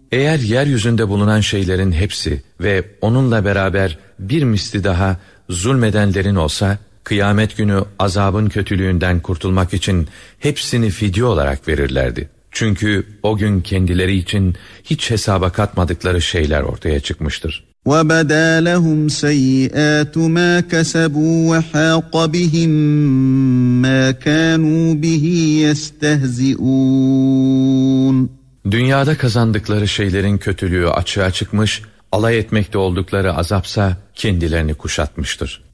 Eğer yeryüzünde bulunan şeylerin hepsi ve onunla beraber bir misli daha zulmedenlerin olsa, kıyamet günü azabın kötülüğünden kurtulmak için hepsini fidye olarak verirlerdi. Çünkü o gün kendileri için hiç hesaba katmadıkları şeyler ortaya çıkmıştır. وَبَدَا لَهُمْ سَيِّئَاتُ مَا كَسَبُوا وَحَاقَ بِهِمْ مَا كَانُوا بِهِ يَسْتَهْزِئُونَ. Dünyada kazandıkları şeylerin kötülüğü açığa çıkmış, alay etmekte oldukları azapsa kendilerini kuşatmıştır.